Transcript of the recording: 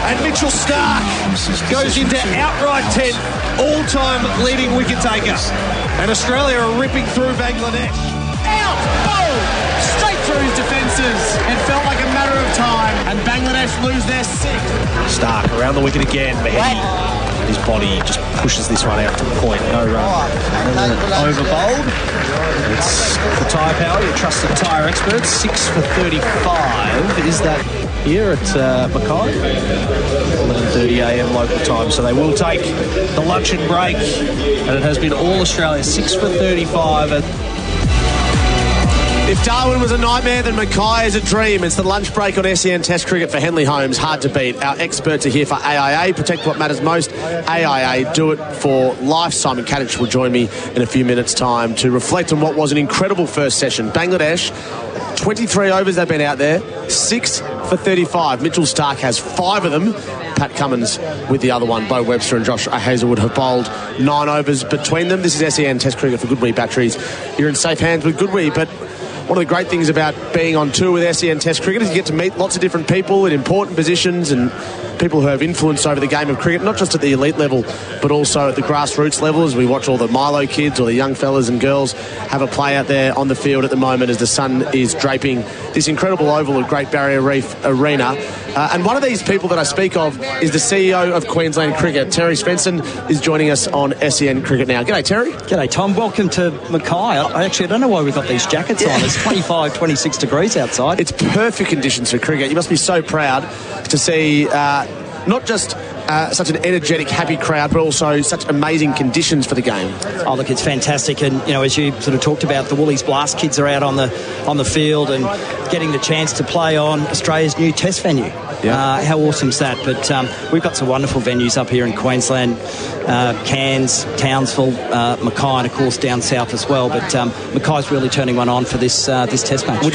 And Mitchell Starc goes into outright 10th, all-time leading wicket taker. And Australia are ripping through Bangladesh. Out! Bowled! Straight through his defences. It felt like a matter of time. And Bangladesh lose their sixth. Starc around the wicket again. Mahedi. His body just pushes this one out to the point. No run. Over bowled. It's the tyre power, your trusted tyre experts. 6 for 35 is that here at Mackay. 11:30am local time. So they will take the luncheon break. And it has been all Australia. 6 for 35. If Darwin was a nightmare, then Mackay is a dream. It's the lunch break on SEN Test Cricket for Henley Holmes. Hard to beat. Our experts are here for AIA. Protect what matters most. AIA, do it for life. Simon Kadich will join me in a few minutes' time to reflect on what was an incredible first session. Bangladesh, 23 overs they've been out there. 6 for 35. Mitchell Starc has 5 of them. Pat Cummins with the other one. Bo Webster and Josh Hazelwood have bowled 9 overs between them. This is SEN Test Cricket for Goodwee Batteries. You're in safe hands with Goodwee, but one of the great things about being on tour with SEN Test Cricket is you get to meet lots of different people in important positions and people who have influence over the game of cricket, not just at the elite level, but also at the grassroots level, as we watch all the Milo kids or the young fellas and girls have a play out there on the field at the moment as the sun is draping this incredible oval of Great Barrier Reef Arena. And one of these people that I speak of is the CEO of Queensland Cricket. Terry Svensson is joining us on SEN Cricket now. G'day, Terry. G'day, Tom. Welcome to Mackay. I don't know why we've got these jackets on. It's 25, 26 degrees outside. It's perfect conditions for cricket. You must be so proud to see not just such an energetic, happy crowd, but also such amazing conditions for the game. Oh, look, it's fantastic. And, you know, as you sort of talked about, the Woolies Blast kids are out on the field and getting the chance to play on Australia's new test venue. Yeah. How awesome is that? But we've got some wonderful venues up here in Queensland, Cairns, Townsville, Mackay, and of course down south as well. But Mackay's really turning one on for this test match.